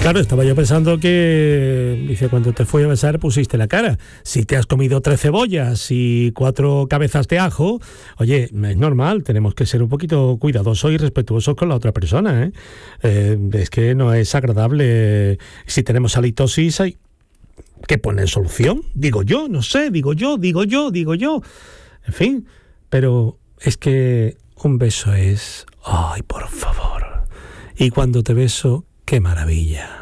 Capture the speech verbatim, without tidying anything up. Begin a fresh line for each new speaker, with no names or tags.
Claro, estaba yo pensando que, dice, cuando te fui a besar pusiste la cara. Si te has comido tres cebollas y cuatro cabezas de ajo, oye, es normal, tenemos que ser un poquito cuidadosos y respetuosos con la otra persona, ¿eh? Eh, es que no es agradable. Si tenemos halitosis, hay que poner solución. Digo yo, no sé, digo yo, digo yo, digo yo. En fin, pero es que un beso es... ¡Ay, por favor! Y cuando te beso... ¡Qué maravilla!